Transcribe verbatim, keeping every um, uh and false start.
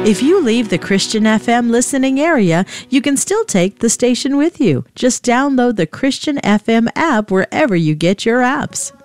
If you leave the Christian F M listening area, you can still take the station with you. Just download the Christian F M app wherever you get your apps.